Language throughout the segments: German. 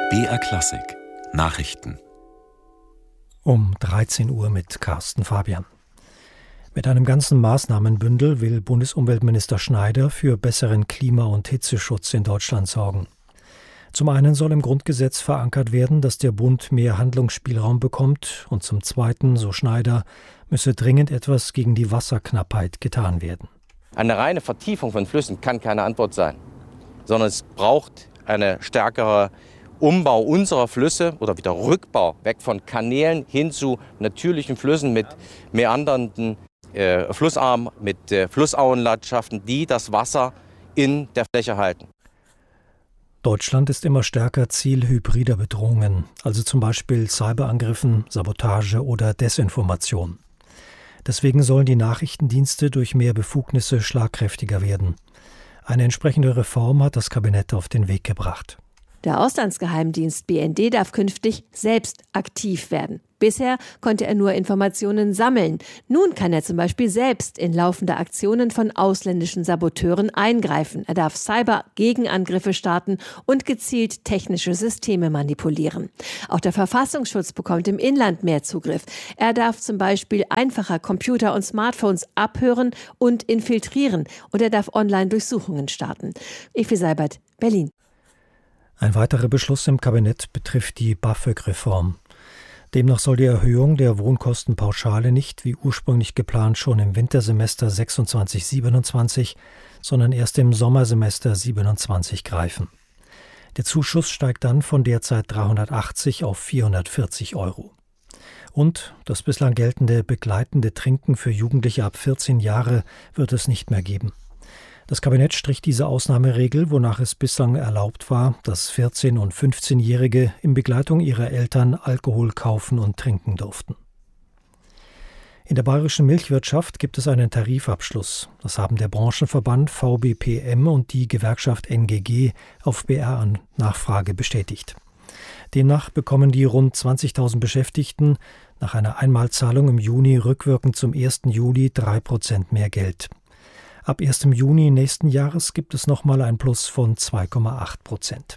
BR Klassik Nachrichten um 13 Uhr mit Carsten Fabian. Mit einem ganzen Maßnahmenbündel will Bundesumweltminister Schneider für besseren Klima- und Hitzeschutz in Deutschland sorgen. Zum einen soll im Grundgesetz verankert werden, dass der Bund mehr Handlungsspielraum bekommt, und zum zweiten, so Schneider, müsse dringend etwas gegen die Wasserknappheit getan werden. Eine reine Vertiefung von Flüssen kann keine Antwort sein, sondern es braucht eine stärkere Umbau unserer Flüsse oder wieder Rückbau weg von Kanälen hin zu natürlichen Flüssen mit meandernden Flussarmen, mit Flussauenlandschaften, die das Wasser in der Fläche halten. Deutschland ist immer stärker Ziel hybrider Bedrohungen, also zum Beispiel Cyberangriffen, Sabotage oder Desinformation. Deswegen sollen die Nachrichtendienste durch mehr Befugnisse schlagkräftiger werden. Eine entsprechende Reform hat das Kabinett auf den Weg gebracht. Der Auslandsgeheimdienst BND darf künftig selbst aktiv werden. Bisher konnte er nur Informationen sammeln. Nun kann er zum Beispiel selbst in laufende Aktionen von ausländischen Saboteuren eingreifen. Er darf Cyber-Gegenangriffe starten und gezielt technische Systeme manipulieren. Auch der Verfassungsschutz bekommt im Inland mehr Zugriff. Er darf zum Beispiel einfacher Computer und Smartphones abhören und infiltrieren. Und er darf Online-Durchsuchungen starten. Evi Seibert, Berlin. Ein weiterer Beschluss im Kabinett betrifft die BAföG-Reform. Demnach soll die Erhöhung der Wohnkostenpauschale nicht wie ursprünglich geplant schon im Wintersemester 26/27, sondern erst im Sommersemester 27 greifen. Der Zuschuss steigt dann von derzeit 380 auf 440 €. Und das bislang geltende begleitende Trinken für Jugendliche ab 14 Jahre wird es nicht mehr geben. Das Kabinett strich diese Ausnahmeregel, wonach es bislang erlaubt war, dass 14- und 15-Jährige in Begleitung ihrer Eltern Alkohol kaufen und trinken durften. In der bayerischen Milchwirtschaft gibt es einen Tarifabschluss. Das haben der Branchenverband VBPM und die Gewerkschaft NGG auf BR-Nachfrage bestätigt. Demnach bekommen die rund 20.000 Beschäftigten nach einer Einmalzahlung im Juni rückwirkend zum 1. Juli 3% mehr Geld. Ab 1. Juni nächsten Jahres gibt es nochmal ein Plus von 2,8%.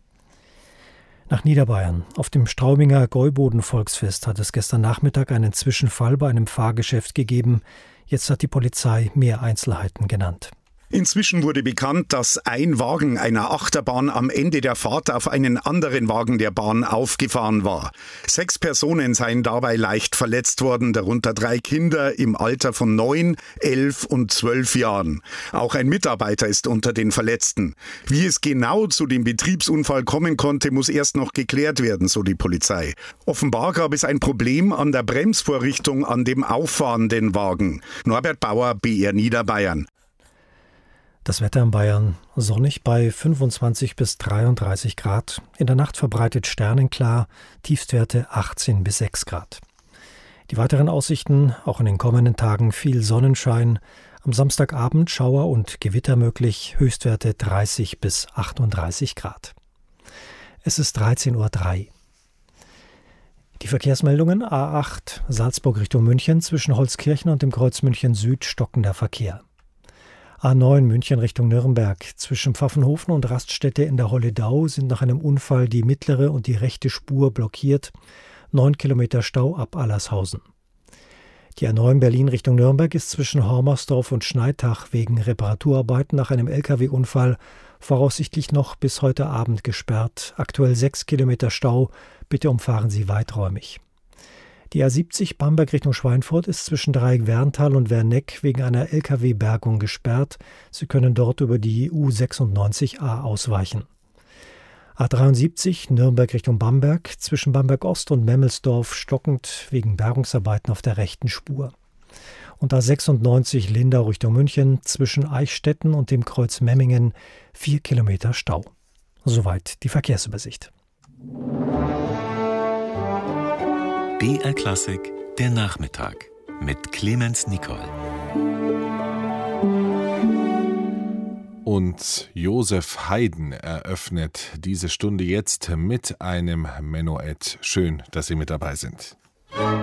Nach Niederbayern. Auf dem Straubinger Gäuboden-Volksfest hat es gestern Nachmittag einen Zwischenfall bei einem Fahrgeschäft gegeben. Jetzt hat die Polizei mehr Einzelheiten genannt. Inzwischen wurde bekannt, dass ein Wagen einer Achterbahn am Ende der Fahrt auf einen anderen Wagen der Bahn aufgefahren war. 6 Personen seien dabei leicht verletzt worden, darunter 3 Kinder im Alter von 9, 11 und 12 Jahren. Auch ein Mitarbeiter ist unter den Verletzten. Wie es genau zu dem Betriebsunfall kommen konnte, muss erst noch geklärt werden, so die Polizei. Offenbar gab es ein Problem an der Bremsvorrichtung an dem auffahrenden Wagen. Norbert Bauer, BR Niederbayern. Das Wetter in Bayern sonnig bei 25 bis 33 Grad. In der Nacht verbreitet sternenklar, Tiefstwerte 18 bis 6 Grad. Die weiteren Aussichten, auch in den kommenden Tagen viel Sonnenschein. Am Samstagabend Schauer und Gewitter möglich, Höchstwerte 30 bis 38 Grad. Es ist 13:03 Uhr. Die Verkehrsmeldungen: A8 Salzburg Richtung München, zwischen Holzkirchen und dem Kreuz München Süd stockender Verkehr. A9 München Richtung Nürnberg. Zwischen Pfaffenhofen und Raststätte in der Holledau sind nach einem Unfall die mittlere und die rechte Spur blockiert. 9 Kilometer Stau ab Allershausen. Die A9 Berlin Richtung Nürnberg ist zwischen Hormersdorf und Schneitach wegen Reparaturarbeiten nach einem Lkw-Unfall voraussichtlich noch bis heute Abend gesperrt. Aktuell 6 Kilometer Stau. Bitte umfahren Sie weiträumig. Die A70 Bamberg Richtung Schweinfurt ist zwischen Dreieck-Werntal und Werneck wegen einer Lkw-Bergung gesperrt. Sie können dort über die U96a ausweichen. A73 Nürnberg Richtung Bamberg, zwischen Bamberg Ost und Memmelsdorf stockend wegen Bergungsarbeiten auf der rechten Spur. Und A96 Lindau Richtung München, zwischen Eichstätten und dem Kreuz Memmingen 4 Kilometer Stau. Soweit die Verkehrsübersicht. BR Klassik, der Nachmittag mit Clemens Nicol. Und Josef Haydn eröffnet diese Stunde jetzt mit einem Menuett. Schön, dass Sie mit dabei sind.